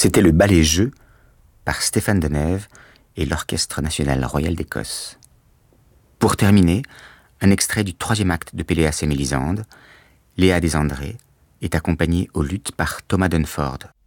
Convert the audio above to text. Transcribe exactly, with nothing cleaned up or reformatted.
C'était le ballet-jeu par Stéphane Denève et l'Orchestre national royal d'Écosse. Pour terminer, un extrait du troisième acte de Péléas et Mélisande. Léa Desandré est accompagnée au luth par Thomas Dunford.